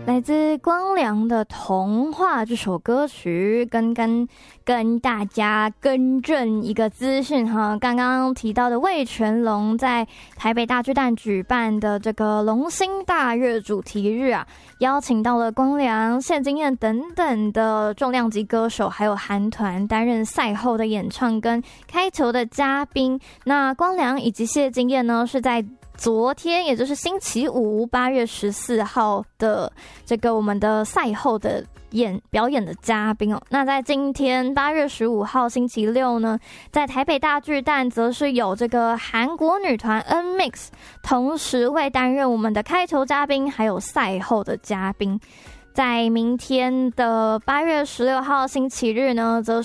来自光良的《童话》这首歌曲，跟大家更正一个资讯哈，刚刚提到的味全龙在台北大巨蛋举办的这个龙兴大悦主题日啊，邀请到了光良、谢金燕等等的重量级歌手，还有韩团担任赛后的演唱跟开球的嘉宾。那光良以及谢金燕呢，是在昨天，也就是星期五8月14号的这个我们的赛后的表演的嘉宾哦。那在今天8月15号星期六呢，在台北大巨蛋则是有这个韩国女团 NMIXX 同时会担任我们的开球嘉宾，还有赛后的嘉宾。在明天的8月16号星期日呢，则